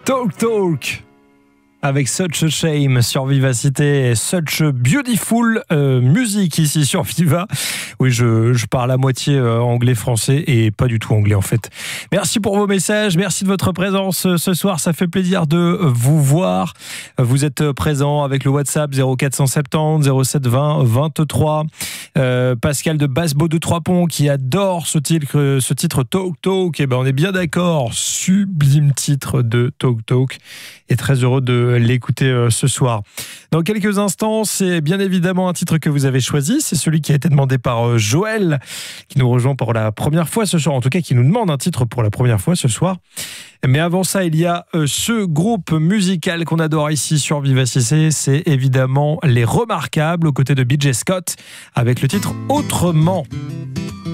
Talk Talk avec Such a Shame sur Vivacité, Such a Beautiful musique ici sur Viva. Oui, je parle à moitié anglais-français et pas du tout anglais en fait. Merci pour vos messages, merci de votre présence ce soir, ça fait plaisir de vous voir. Vous êtes présents avec le WhatsApp 0470 07 20 23. Pascal de Basse-Beau de Trois-Ponts qui adore ce titre Talk Talk. Et ben on est bien d'accord, sublime titre de Talk Talk et très heureux de l'écouter ce soir. Dans quelques instants, c'est bien évidemment un titre que vous avez choisi, c'est celui qui a été demandé par Joël, qui nous rejoint pour la première fois ce soir, en tout cas qui nous demande un titre pour la première fois ce soir. Mais avant ça, il y a ce groupe musical qu'on adore ici sur Vivacité, c'est évidemment Les Remarquables aux côtés de BJ Scott avec le titre Autrement.